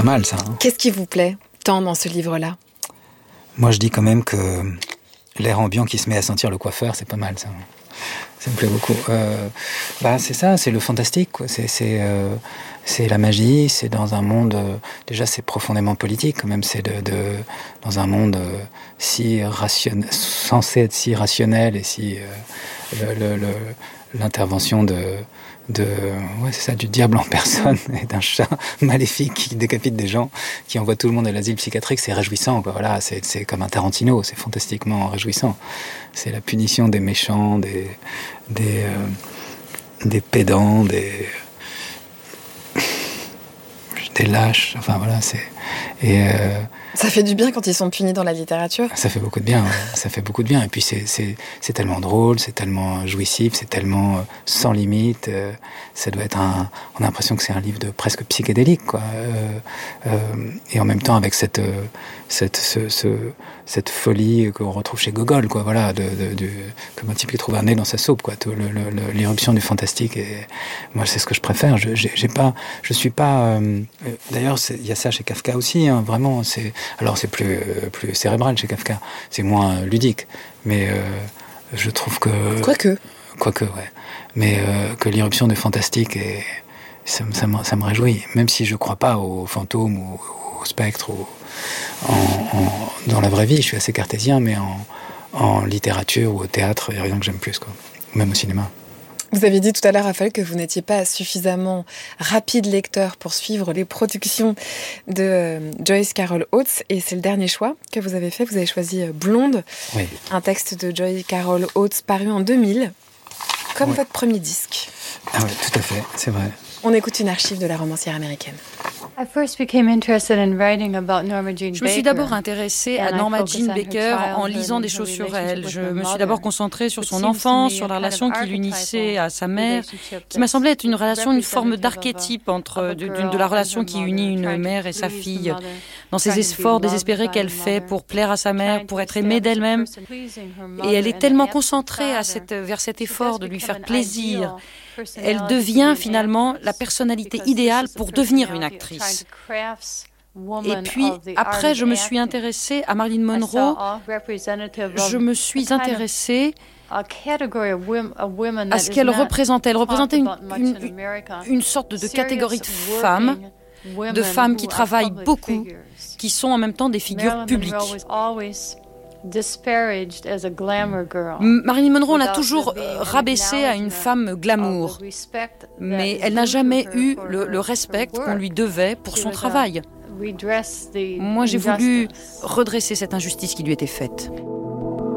pas mal ça. Qu'est-ce qui vous plaît tant dans ce livre-là ? Moi je dis quand même que l'air ambiant qui se met à sentir le coiffeur, c'est pas mal ça. Ça me plaît beaucoup. C'est ça, c'est le fantastique, quoi. C'est la magie, c'est dans un monde... déjà, c'est profondément politique, quand même. C'est dans un monde censé être si rationnel et si... l'intervention c'est ça, du diable en personne et d'un chat maléfique qui décapite des gens, qui envoie tout le monde à l'asile psychiatrique, c'est réjouissant, quoi. Voilà, c'est comme un Tarantino, c'est fantastiquement réjouissant. C'est la punition des méchants, des pédants, des lâches, enfin voilà, ça fait du bien quand ils sont punis dans la littérature. Ça fait beaucoup de bien, ouais. Ça fait beaucoup de bien. Et puis c'est tellement drôle, c'est tellement jouissif, c'est tellement sans limite. Ça doit être on a l'impression que c'est un livre de presque psychédélique, quoi. Et en même temps avec cette folie qu'on retrouve chez Gogol, quoi. Voilà, comme un type qui trouve un nez dans sa soupe, quoi. L'irruption du fantastique. Et moi, c'est ce que je préfère. Je suis pas. D'ailleurs, il y a ça chez Kafka aussi, hein, vraiment. Alors c'est plus cérébral chez Kafka, c'est moins ludique, mais je trouve que... Quoique, ouais. Mais que l'irruption du fantastique, ça me réjouit, même si je ne crois pas aux fantômes ou aux spectres. Dans la vraie vie, je suis assez cartésien, mais en littérature ou au théâtre, il n'y a rien que j'aime plus, quoi. Même au cinéma. Vous avez dit tout à l'heure, Raphaël, que vous n'étiez pas suffisamment rapide lecteur pour suivre les productions de Joyce Carol Oates, et c'est le dernier choix que vous avez fait. Vous avez choisi Blonde, oui. Un texte de Joyce Carol Oates paru en 2000, comme votre premier disque. Ah oui, tout à fait, c'est vrai. On écoute une archive de la romancière américaine. Je me suis d'abord intéressée à Norma Jean Baker en lisant des choses sur elle. Je me suis d'abord concentrée sur son enfance, sur la relation qui l'unissait à sa mère, qui m'a semblé être une forme d'archétype de la relation qui unit une mère et sa fille, dans ces efforts désespérés qu'elle fait pour plaire à sa mère, pour être aimée d'elle-même. Et elle est tellement concentrée vers cet effort de lui faire plaisir. Elle devient finalement la personnalité idéale pour devenir une actrice. Et puis, après, je me suis intéressée à Marilyn Monroe. Je me suis intéressée à ce qu'elle représentait. Elle représentait une sorte de catégorie de femmes qui travaillent beaucoup, qui sont en même temps des figures publiques. Marilyn Monroe, on l'a toujours rabaissée à une femme glamour, mais elle n'a jamais eu le respect qu'on lui devait pour son travail. Moi, j'ai voulu redresser cette injustice qui lui était faite.